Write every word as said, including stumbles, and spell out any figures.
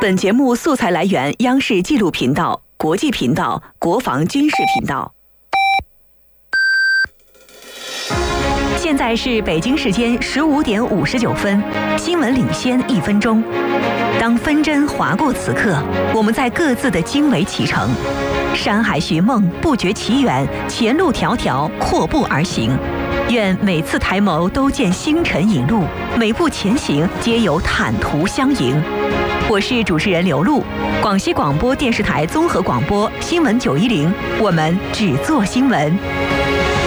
本节目素材来源央视纪录频道、国际频道、国防军事频道。现在是北京时间十五点五十九分，新闻领先一分钟。当分针划过此刻，我们在各自的经纬启程。山海寻梦，不觉其远，前路迢迢，阔步而行。愿每次抬眸都见星辰引路，每步前行皆有坦途相迎。我是主持人刘璐，广西广播电视台综合广播新闻九一零，我们只做新闻。